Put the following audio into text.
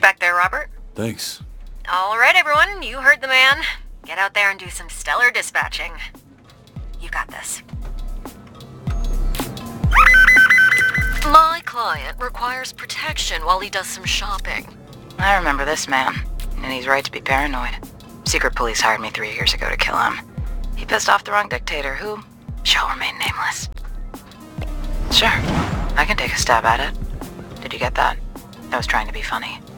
back there, Robert. Thanks. All right, everyone, you heard the man. Get out there and do some stellar dispatching. You got this. My client requires protection while he does some shopping. I remember this man, and he's right to be paranoid. Secret police hired me 3 years ago to kill him. He pissed off the wrong dictator, who shall remain nameless. Sure, I can take a stab at it. Did you get that? I was trying to be funny.